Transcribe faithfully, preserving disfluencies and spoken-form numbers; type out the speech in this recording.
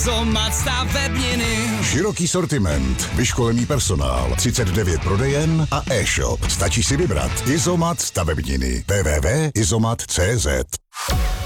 Izomat stavebniny. Široký sortiment, vyškolený personál, třicet devět prodejen a e-shop. Stačí si vybrat. Izomat stavebniny. w w w tečka izomat tečka cz